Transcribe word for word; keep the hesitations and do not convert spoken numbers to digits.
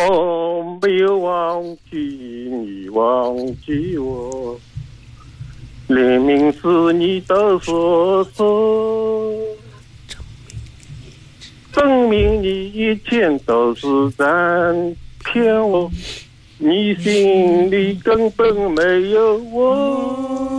我没有忘记你，忘记我，怜悯是你的所说，证明你一切都是在骗我，你心里根本没有我。